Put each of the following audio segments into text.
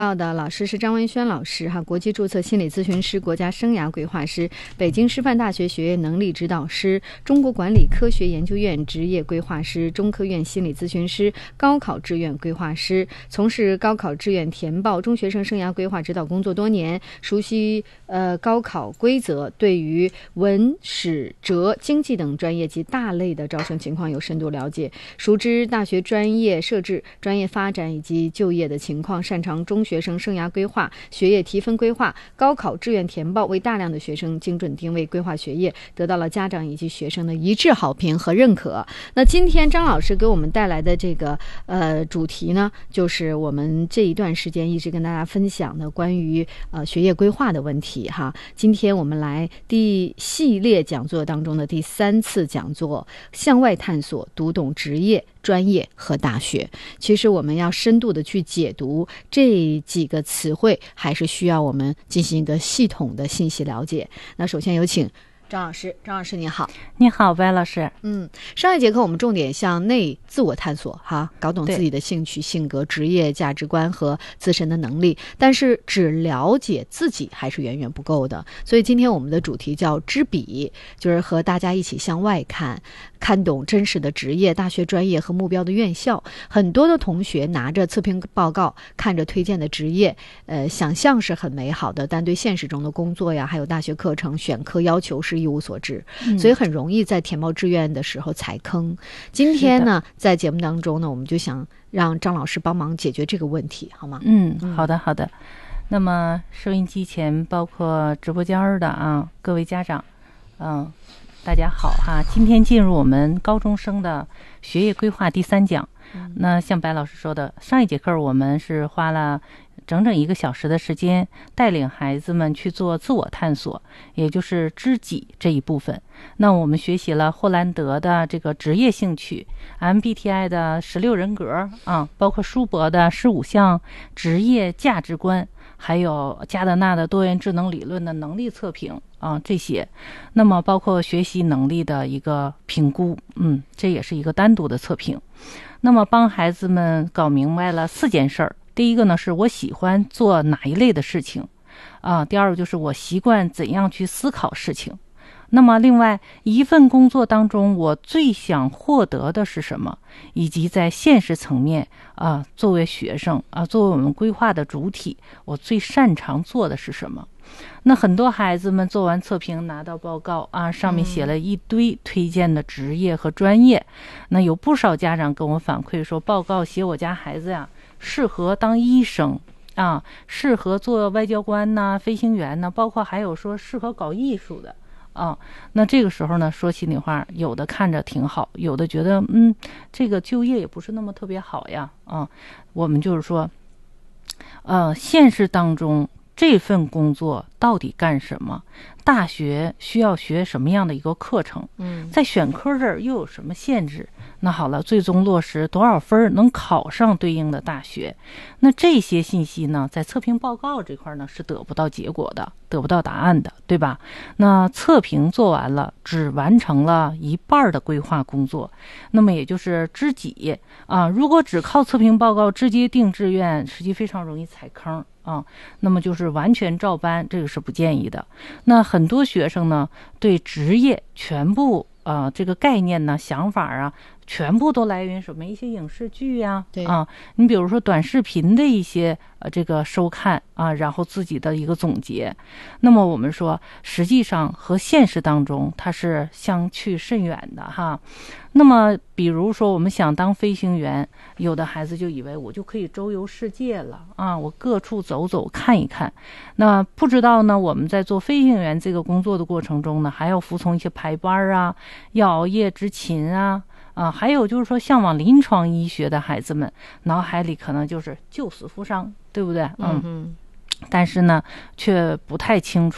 到的老师是张文轩老师哈，国际注册心理咨询师、国家生涯规划师，北京师范大学学业能力指导师，中国管理科学研究院职业规划师，中科院心理咨询师，高考志愿规划师，从事高考志愿填报、中学生生涯规划指导工作多年，熟悉高考规则，对于文史哲经济等专业及大类的招生情况有深度了解，熟知大学专业设置、专业发展以及就业的情况，擅长中学生生涯规划、学业提分规划、高考志愿填报，为大量的学生精准定位规划学业，得到了家长以及学生的一致好评和认可。那今天张老师给我们带来的这个主题呢，就是我们这一段时间一直跟大家分享的关于学业规划的问题哈。今天我们来第系列讲座当中的第3次讲座，向外探索，读懂职业、专业和大学。其实我们要深度的去解读这几个词汇，还是需要我们进行一个系统的信息了解。那首先有请张老师。张老师你好。 你好，白老师。 上一节课我们重点向内自我探索哈，搞懂自己的兴趣、性格、职业、价值观和自身的能力，但是只了解自己还是远远不够的。所以今天我们的主题叫知彼，就是和大家一起向外看，看懂真实的职业、大学专业和目标的院校。很多的同学拿着测评报告，看着推荐的职业，想象是很美好的，但对现实中的工作呀，还有大学课程选课要求是一无所知，所以很容易在填报志愿的时候踩坑。今天呢，在节目当中呢，我们就想让张老师帮忙解决这个问题，好吗？ 好的，好的。那么收音机前包括直播间的各位家长，大家好哈。今天进入我们高中生的学业规划第3讲。那像白老师说的，上一节课我们是花了整整1个小时的时间，带领孩子们去做自我探索，也就是知己这一部分。那我们学习了霍兰德的这个职业兴趣， MBTI 的16人格包括舒伯的15项职业价值观，还有加德纳的多元智能理论的能力测评这些。那么包括学习能力的一个评估，这也是一个单独的测评。那么帮孩子们搞明白了4件事儿。第一个呢，是我喜欢做哪一类的事情第二个就是我习惯怎样去思考事情。那么另外一份工作当中我最想获得的是什么，以及在现实层面作为学生作为我们规划的主体，我最擅长做的是什么。那很多孩子们做完测评拿到报告上面写了一堆推荐的职业和专业。那有不少家长跟我反馈说，报告写我家孩子呀适合当医生适合做外交官飞行员包括还有说适合搞艺术的那这个时候呢，说心里话，有的看着挺好，有的觉得这个就业也不是那么特别好呀我们就是说现实当中这份工作到底干什么，大学需要学什么样的一个课程在选科这儿又有什么限制，那好了，最终落实多少分能考上对应的大学。那这些信息呢，在测评报告这块呢是得不到结果的，得不到答案的，对吧？那测评做完了，只完成了一半的规划工作，那么也就是知己如果只靠测评报告直接定志愿，实际非常容易踩坑那么就是完全照搬，这个是不建议的。那很多学生呢，对职业全部这个概念呢、想法全部都来源于什么？一些影视剧呀，你比如说短视频的一些这个收看然后自己的一个总结。那么我们说，实际上和现实当中它是相去甚远的哈。那么比如说我们想当飞行员，有的孩子就以为我就可以周游世界了我各处走走看一看。那不知道呢，我们在做飞行员这个工作的过程中呢，还要服从一些排班要熬夜执勤还有就是说向往临床医学的孩子们，脑海里可能就是救死扶伤，对不对？但是呢却不太清楚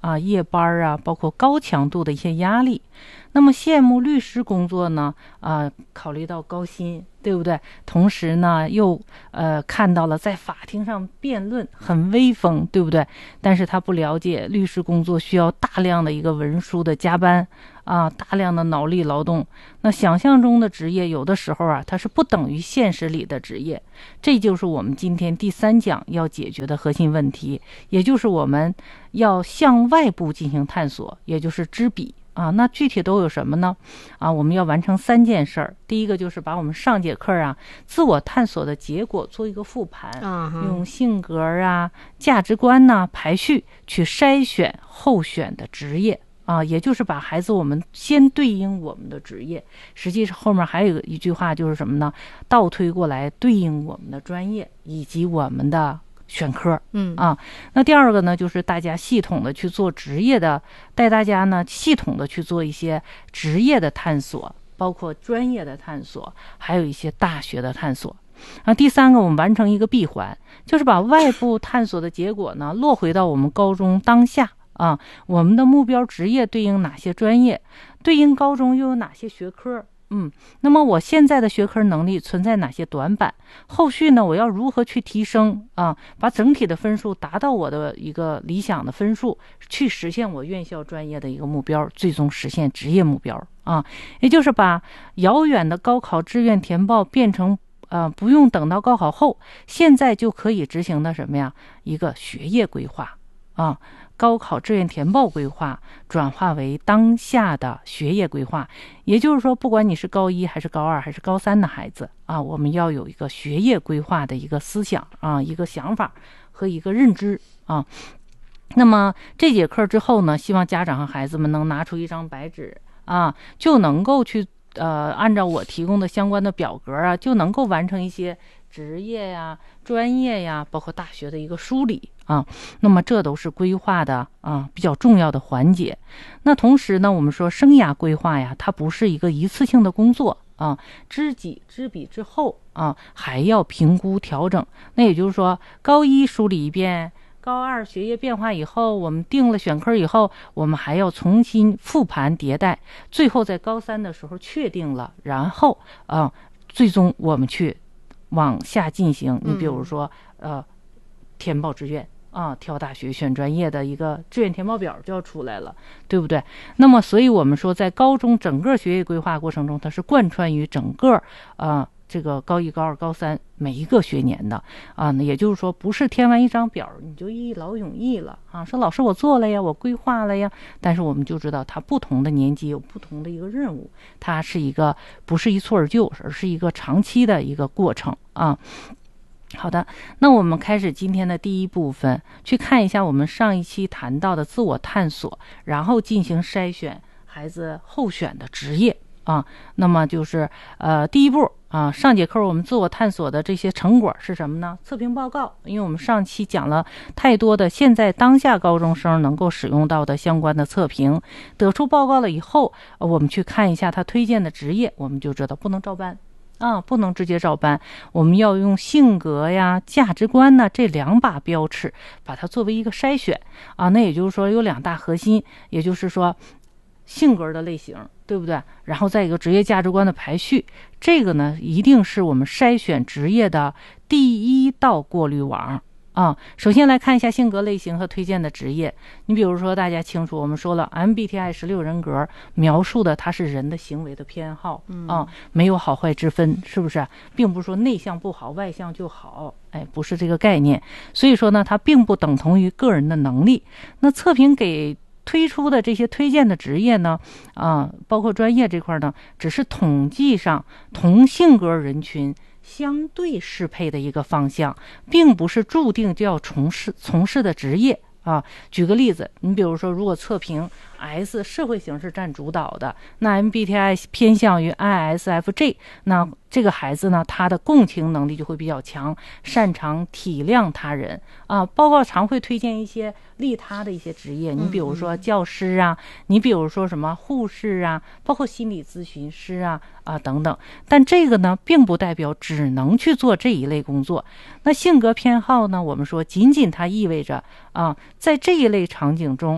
啊、夜班啊，包括高强度的一些压力。那么羡慕律师工作呢，考虑到高薪，对不对？同时呢，又看到了在法庭上辩论很威风，对不对？但是他不了解律师工作需要大量的一个文书的加班啊，大量的脑力劳动。那想象中的职业有的时候啊，它是不等于现实里的职业。这就是我们今天第3讲要解决的核心问题，也就是我们要向外部进行探索，也就是知彼。那具体都有什么呢？我们要完成3件事儿。第一个就是把我们上节课自我探索的结果做一个复盘，用性格价值观排序去筛选候选的职业也就是把孩子我们先对应我们的职业。实际上后面还有一句话就是什么呢？倒推过来对应我们的专业以及我们的选科。那第二个呢，就是大家系统的去做职业的，带大家呢系统的去做一些职业的探索，包括专业的探索，还有一些大学的探索。第3个，我们完成一个闭环，就是把外部探索的结果呢落回到我们高中当下我们的目标职业对应哪些专业，对应高中又有哪些学科。那么我现在的学科能力存在哪些短板？后续呢，我要如何去提升把整体的分数达到我的一个理想的分数，去实现我院校专业的一个目标，最终实现职业目标也就是把遥远的高考志愿填报变成不用等到高考后，现在就可以执行的什么呀？一个学业规划高考志愿填报规划转化为当下的学业规划。也就是说，不管你是高1还是高2还是高3的孩子我们要有一个学业规划的一个思想一个想法和一个认知那么这节课之后呢，希望家长和孩子们能拿出一张白纸就能够去按照我提供的相关的表格就能够完成一些职业专业包括大学的一个梳理那么这都是规划的比较重要的环节。那同时呢，我们说生涯规划它不是一个一次性的工作知己知彼之后还要评估调整。那也就是说，高1梳理一遍，高2学业变化以后，我们定了选科以后，我们还要重新复盘迭代，最后在高3的时候确定了，然后最终我们去往下进行。你比如说填报志愿挑大学选专业的一个志愿填报表就要出来了，对不对？那么所以我们说，在高中整个学业规划过程中，它是贯穿于整个这个高1高2高3每一个学年的也就是说，不是填完一张表你就一劳永逸了说老师我做了呀，我规划了呀。但是我们就知道，它不同的年级有不同的一个任务，它是一个不是一蹴而就，而是一个长期的一个过程好的，那我们开始今天的第一部分，去看一下我们上一期谈到的自我探索，然后进行筛选孩子候选的职业那么就是第一步上节课我们自我探索的这些成果是什么呢？测评报告。因为我们上期讲了太多的现在当下高中生能够使用到的相关的测评，得出报告了以后，我们去看一下他推荐的职业，我们就知道不能照搬不能直接照搬，我们要用性格价值观这2把标尺，把它作为一个筛选那也就是说有2大核心，也就是说性格的类型，对不对？然后再一个职业价值观的排序，这个呢一定是我们筛选职业的第1道过滤网首先来看一下性格类型和推荐的职业。你比如说大家清楚，我们说了 MBTI 16人格描述的它是人的行为的偏好没有好坏之分，是不是？并不是说内向不好外向就好，不是这个概念。所以说呢，它并不等同于个人的能力。那测评给推出的这些推荐的职业呢包括专业这块呢，只是统计上同性格人群相对适配的一个方向，并不是注定就要从事的职业举个例子，你比如说，如果测评 S 社会型是占主导的，那 MBTI 偏向于 ISFJ， 那这个孩子呢，他的共情能力就会比较强，擅长体谅他人报告常会推荐一些利他的一些职业，你比如说教师你比如说什么护士包括心理咨询师等等。但这个呢，并不代表只能去做这一类工作。那性格偏好呢，我们说仅仅它意味着在这一类场景中，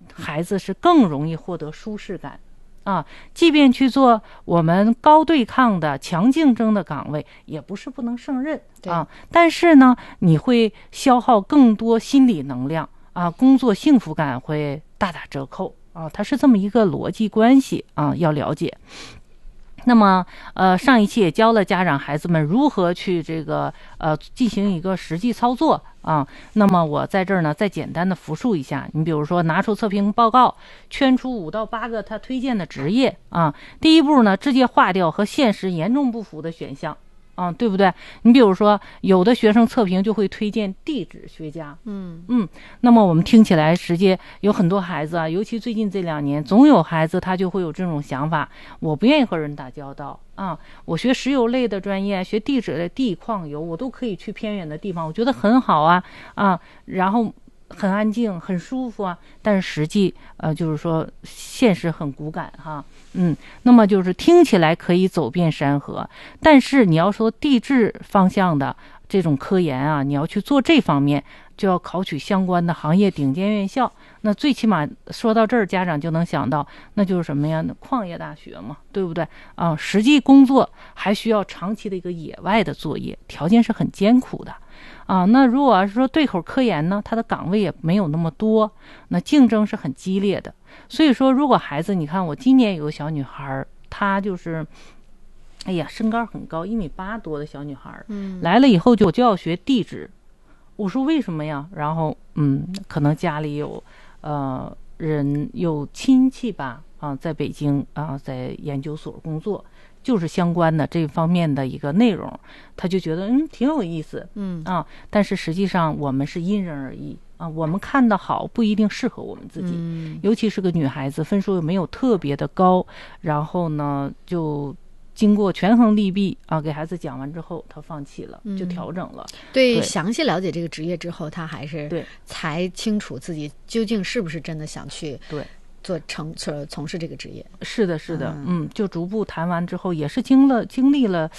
孩子是更容易获得舒适感啊。即便去做我们高对抗的强竞争的岗位，也不是不能胜任啊。但是呢，你会消耗更多心理能量啊，工作幸福感会大打折扣啊。它是这么一个逻辑关系啊，要了解。那么上一期也教了家长孩子们如何去这个进行一个实际操作啊。那么我在这儿呢再简单的复述一下，你比如说拿出测评报告，圈出5到8个他推荐的职业啊。第一步呢，直接划掉和现实严重不符的选项啊，对不对？你比如说有的学生测评就会推荐地质学家，那么我们听起来实际有很多孩子啊，尤其最近这2年，总有孩子他就会有这种想法，我不愿意和人打交道啊，我学石油类的专业，学地质的地矿油，我都可以去偏远的地方，我觉得很好啊，然后很安静很舒服啊，但是实际就是说现实很骨感哈。那么就是听起来可以走遍山河，但是你要说地质方向的这种科研啊，你要去做这方面，就要考取相关的行业顶尖院校。那最起码说到这儿，家长就能想到，那就是什么呀？矿业大学嘛，对不对啊？实际工作还需要长期的一个野外的作业，条件是很艰苦的啊。那如果是说对口科研呢，它的岗位也没有那么多，那竞争是很激烈的。所以说，如果孩子，你看我今年有个小女孩，她就是哎呀，身高很高，1.8米多的小女孩，来了以后就要学地质。我说为什么呀？然后可能家里有人有亲戚吧在北京在研究所工作，就是相关的这方面的一个内容，他就觉得挺有意思但是实际上我们是因人而异我们看的好不一定适合我们自己，尤其是个女孩子，分数又没有特别的高，然后呢就经过权衡利弊给孩子讲完之后，他放弃了，就调整了。 对，详细了解这个职业之后，他还是才清楚自己究竟是不是真的想去从事这个职业。 是的，是的，就逐步谈完之后，也是经历了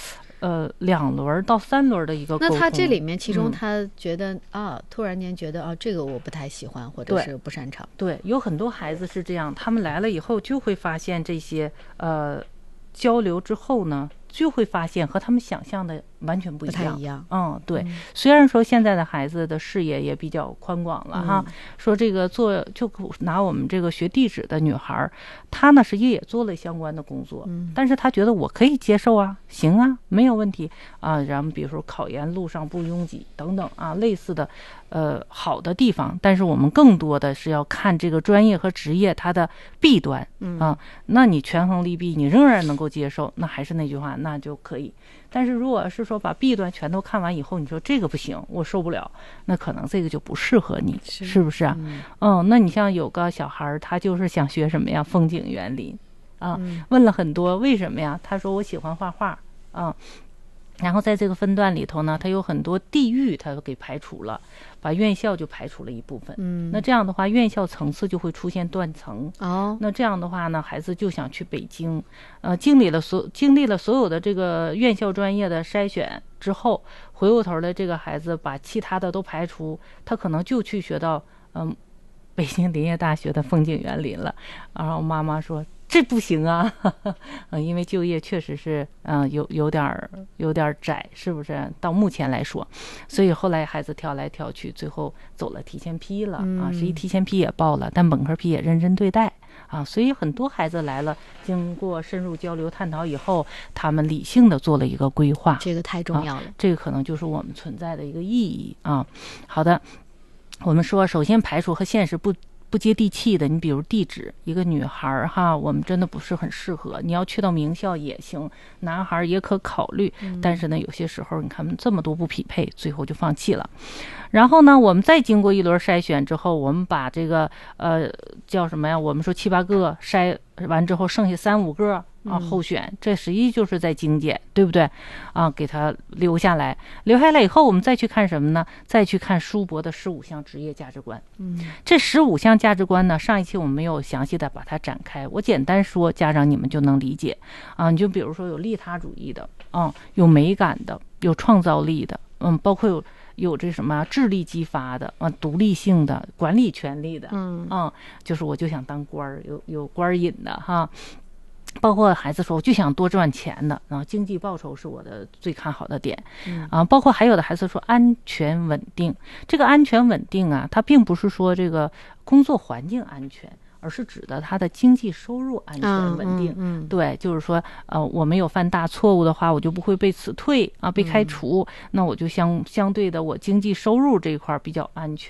2轮到3轮的一个沟通。 那他这里面其中他觉得突然间觉得这个我不太喜欢，或者是不擅长。 对，有很多孩子是这样，他们来了以后就会发现这些交流之后呢，就会发现和他们想象的完全不太一样。对，虽然说现在的孩子的视野也比较宽广了哈，说这个就拿我们这个学地质的女孩，她呢实际也做了相关的工作，但是她觉得我可以接受行没有问题然后比如说考研路上不拥挤等等类似的好的地方，但是我们更多的是要看这个专业和职业它的弊端那你权衡利弊，你仍然能够接受，那还是那句话，那就可以。但是如果是说把弊端全都看完以后，你说这个不行，我受不了，那可能这个就不适合你，是不是那你像有个小孩，他就是想学什么呀？风景园林问了很多为什么呀？他说我喜欢画画然后在这个分段里头呢，他有很多地域他给排除了，把院校就排除了一部分那这样的话院校层次就会出现断层那这样的话呢，孩子就想去北京经历了所有的这个院校专业的筛选之后，回过头来这个孩子把其他的都排除，他可能就去学到北京林业大学的风景园林了。然后妈妈说这不行因为就业确实是有点窄，是不是？到目前来说，所以后来孩子挑来挑去，最后走了提前批了实际提前批也报了，但本科批也认真对待所以很多孩子来了，经过深入交流探讨以后，他们理性的做了一个规划， 这个太重要了这个可能就是我们存在的一个意义好的，我们说首先排除和现实不接地气的，你比如地质，一个女孩我们真的不是很适合。你要去到名校也行，男孩也可考虑，但是呢，有些时候你看这么多不匹配，最后就放弃了。然后呢，我们再经过一轮筛选之后，我们把这个叫什么呀？我们说7、8个筛完之后，剩下3、5个候选，这实际就是在精简，对不对给他留下来以后，我们再去看什么呢？再去看叔伯的15项职业价值观这15项价值观呢，上一期我们没有详细的把它展开，我简单说，家长你们就能理解你就比如说有利他主义的有美感的，有创造力的包括有有这什么智力激发的独立性的管理权利的，就是我就想当官儿，有官瘾的哈。包括孩子说我就想多赚钱的，然后经济报酬是我的最看好的点，包括还有的孩子说安全稳定。这个安全稳定啊，它并不是说这个工作环境安全，而是指的他的经济收入安全稳定。对，就是说我没有犯大错误的话，我就不会被辞退啊，被开除，那我就相对的我经济收入这一块比较安全。